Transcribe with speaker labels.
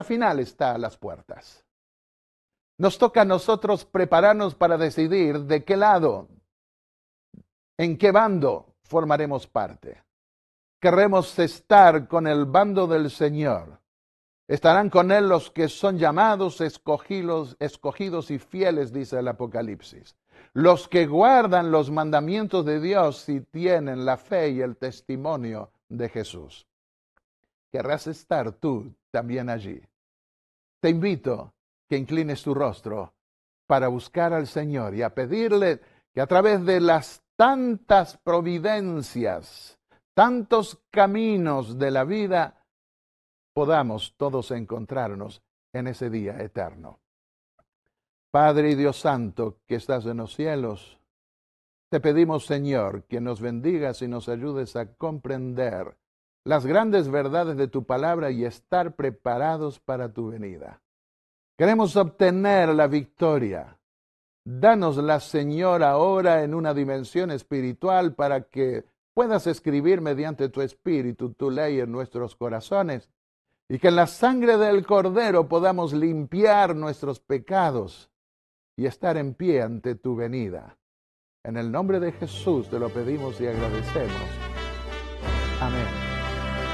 Speaker 1: final está a las puertas. Nos toca a nosotros prepararnos para decidir de qué lado, en qué bando formaremos parte. Querremos estar con el bando del Señor. Estarán con Él los que son llamados, escogidos y fieles, dice el Apocalipsis. Los que guardan los mandamientos de Dios y tienen la fe y el testimonio de Jesús. Querrás estar tú también allí. Te invito que inclines tu rostro para buscar al Señor y a pedirle que a través de las tantas providencias, tantos caminos de la vida, podamos todos encontrarnos en ese día eterno. Padre y Dios Santo, que estás en los cielos, te pedimos, Señor, que nos bendigas y nos ayudes a comprender las grandes verdades de tu palabra y estar preparados para tu venida. Queremos obtener la victoria. Dánosla, Señor, ahora en una dimensión espiritual para que puedas escribir mediante tu Espíritu tu ley en nuestros corazones y que en la sangre del Cordero podamos limpiar nuestros pecados y estar en pie ante tu venida. En el nombre de Jesús te lo pedimos y agradecemos. Amén.